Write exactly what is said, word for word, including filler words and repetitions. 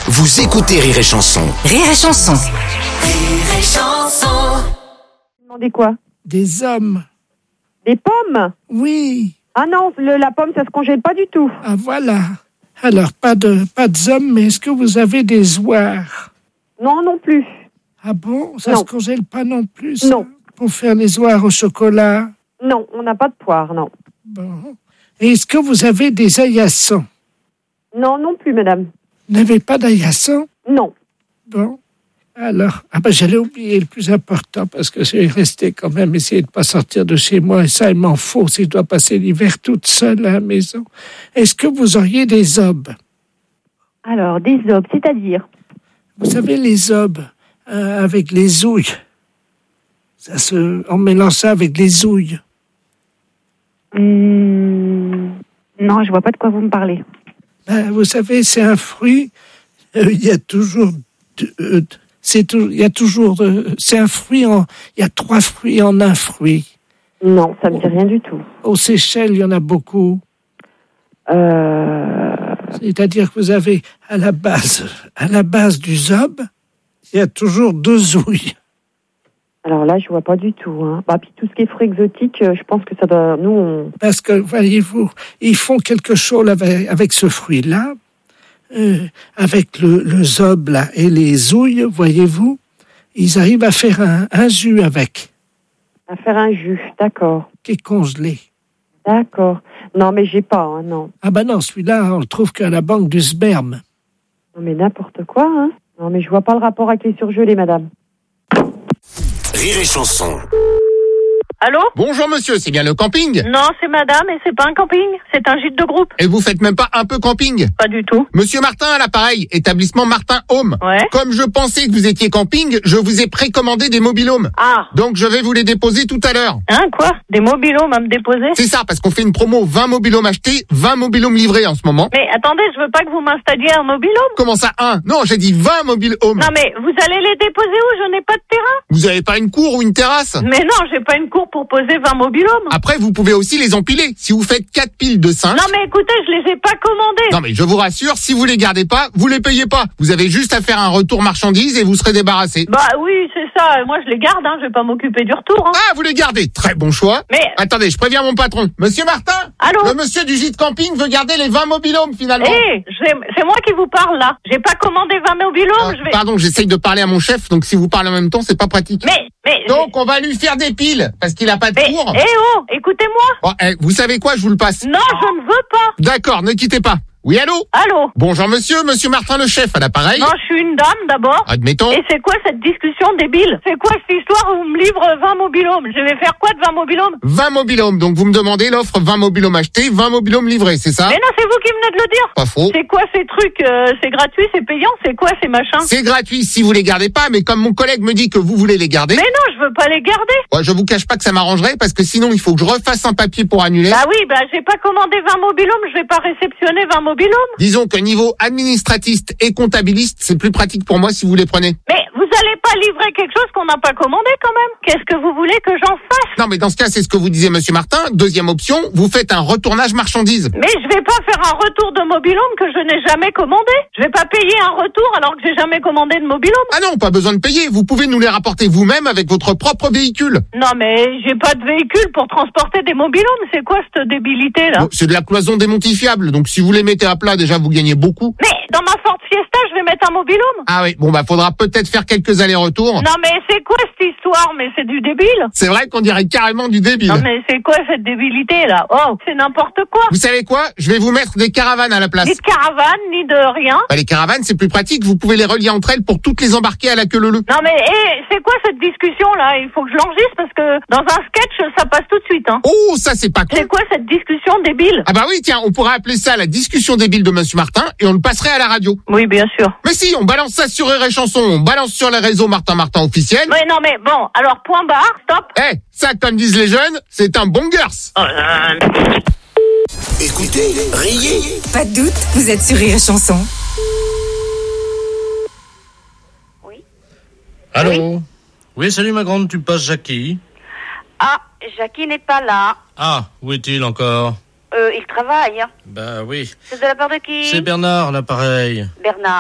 Vous écoutez Rire et Chanson. Rire et Chanson. Rire et Chanson. Vous demandez quoi? Des hommes. Des pommes? Oui. Ah non, le, la pomme, ça se congèle pas du tout. Ah voilà. Alors, pas de pas de hommes, mais est-ce que vous avez des oirs? Non, non plus. Ah bon? Ça Non. se congèle pas non plus, ça? Non. Pour faire les oirs au chocolat? Non, on n'a pas de poire, non. Bon. Et est-ce que vous avez des aillassons? Non, non plus, madame. Vous n'avez pas d'aillassons? Non. Bon. Alors, ah ben j'allais oublier le plus important parce que j'ai resté quand même essayer de pas sortir de chez moi et ça, il m'en faut si je dois passer l'hiver toute seule à la maison. Est-ce que vous auriez des obes? Alors, des obes, c'est-à-dire? Vous savez, les obes euh, avec les ouilles. Ça se, on mélange ça avec les ouilles. Hum, Non, je vois pas de quoi vous me parlez. Ben, vous savez, c'est un fruit. euh, Il y a toujours, de- euh, c'est tout, il y a toujours, euh, c'est un fruit en, il y a trois fruits en un fruit. Non, ça me dit rien du tout. Aux Seychelles, il y en a beaucoup. Euh... C'est-à-dire que vous avez à la base, à la base du zob, il y a toujours deux ouilles. Alors là, je vois pas du tout. Hein. Bah, puis tout ce qui est fruits exotiques, euh, je pense que ça doit... Nous, on... Parce que, voyez-vous, ils font quelque chose avec, avec ce fruit-là, euh, avec le, le zob là, et les ouilles, voyez-vous, ils arrivent à faire un, un jus avec, à faire un jus, d'accord. qui est congelé. D'accord. Non, mais j'ai pas, hein, non. Ah ben non, celui-là, on le trouve qu'à la banque du sperme. Non, mais n'importe quoi, hein. Non, mais je vois pas le rapport avec les surgelés, madame. Rire et Chanson. Allô? Bonjour monsieur, c'est bien le camping? Non, c'est madame et c'est pas un camping, c'est un gîte de groupe. Et vous faites même pas un peu camping? Pas du tout. Monsieur Martin à l'appareil, établissement Martin Home. Ouais. Comme je pensais que vous étiez camping, je vous ai précommandé des mobil-homes. Ah, Donc je vais vous les déposer tout à l'heure. hein, quoi? Des mobil-homes à me déposer? C'est ça, parce qu'on fait une promo vingt mobil-homes achetés, vingt mobil-homes livrés en ce moment. Mais attendez, je veux pas que vous m'installiez un mobil-home. Comment ça, un? Non, j'ai dit vingt mobil-homes. Non mais vous allez les déposer où? Je n'ai pas de terrain. Vous avez pas une cour ou une terrasse? Mais non, j'ai pas une cour pour poser vingt mobil-homes. Après, vous pouvez aussi les empiler. Si vous faites quatre piles de cinq. Non mais écoutez, je les ai pas commandés. Non mais je vous rassure, si vous les gardez pas, vous les payez pas. Vous avez juste à faire un retour marchandise et vous serez débarrassé. Bah oui, c'est ça. Moi je les garde, hein. Je vais pas m'occuper du retour. Hein. Ah, vous les gardez. Très bon choix. Mais Attendez, je préviens mon patron. Monsieur Martin? allô? Le monsieur du gîte camping veut garder les vingt mobil-homes finalement. Eh, j'ai- c'est moi qui vous parle là. J'ai pas commandé vingt mobil-homes. Ah, Je vais. Pardon, j'essaye de parler à mon chef, donc si vous parlez en même temps, c'est pas pratique. Mais mais. Donc on va lui faire des piles, parce qu'il a pas de mais cours. eh oh, écoutez-moi. Bon, eh, vous savez quoi, je vous le passe. Non, je ne veux pas. D'accord, ne quittez pas. Oui, allô? Allô? Bonjour monsieur, monsieur Martin le chef à l'appareil. Non, je suis une dame d'abord. Admettons. Et c'est quoi cette discussion débile? C'est quoi cette histoire où on me livre vingt mobil-homes? Je vais faire quoi de vingt mobil-homes? vingt mobil-homes, donc vous me demandez l'offre vingt mobil-homes achetés, vingt mobil-homes livrés, c'est ça? Mais non, c'est vous qui venez de le dire. Pas faux. C'est quoi ces trucs? euh, C'est gratuit, c'est payant, c'est quoi ces machins? C'est gratuit si vous les gardez pas, mais comme mon collègue me dit que vous voulez les garder, Mais non, je veux pas les garder. ouais, je vous cache pas que ça m'arrangerait parce que sinon il faut que je refasse un papier pour annuler. Bah oui, bah j'ai pas commandé vingt mobil-homes, je vais pas réceptionner vingt mobil-homes. Disons que niveau administratiste et comptabiliste, c'est plus pratique pour moi si vous les prenez. Mais vous allez pas livrer quelque chose qu'on n'a pas commandé quand même? Qu'est-ce que vous voulez que j'en fasse? Non mais dans ce cas, c'est ce que vous disiez monsieur Martin. Deuxième option, vous faites un retournage marchandise. Mais je vais pas faire un retour de mobil-home que je n'ai jamais commandé. Je vais pas payer un retour alors que j'ai jamais commandé de mobil-home. Ah non, pas besoin de payer, vous pouvez nous les rapporter vous-même avec votre propre véhicule. Non mais j'ai pas de véhicule pour transporter des mobil-homes. C'est quoi cette débilité là? Bon, c'est de la cloison démontifiable, donc si vous les mettez à plat, déjà vous gagnez beaucoup. Mais dans ma Ford Fiesta, je vais mettre un mobil-home. Ah oui, bon bah faudra peut-être faire quelques allers-retours. Non mais c'est quoi cette histoire? Mais c'est du débile. C'est vrai qu'on dirait carrément du débile. Non mais c'est quoi cette débilité là? Oh, c'est n'importe quoi. Vous savez quoi? Je vais vous mettre des caravanes à la place. Ni de caravane, ni de rien. Bah, les caravanes, c'est plus pratique, vous pouvez les relier entre elles pour toutes les embarquer à la queue leu. Non mais eh, c'est quoi cette discussion là? Il faut que je l'enregistre parce que dans un sketch ça passe tout de suite. Hein. Oh, ça c'est pas con. C'est quoi cette discussion débile? Ah bah oui, tiens, on pourrait appeler ça la discussion débile de monsieur Martin et on le passerait à la radio. Oui, bien sûr. Mais si, on balance ça sur Rire et Chanson, on balance sur les réseaux Martin Martin officiel. Oui, non mais bon, alors point barre, stop. Eh, ça comme disent les jeunes, c'est un bon garce. Oh, euh... Écoutez, riez. Pas de doute, vous êtes sur Rire et Chanson. Allô? Oui. Oui, salut ma grande, tu passes Jackie? Ah, Jackie n'est pas là. Ah, où est-il encore? Euh, il travaille. Bah oui. C'est de la part de qui? C'est Bernard, l'appareil. Bernard.